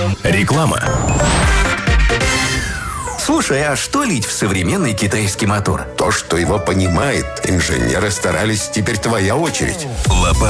Реклама. Слушай, а что лить в современный китайский мотор? То, что его понимает. Инженеры старались, теперь твоя очередь. Лопата.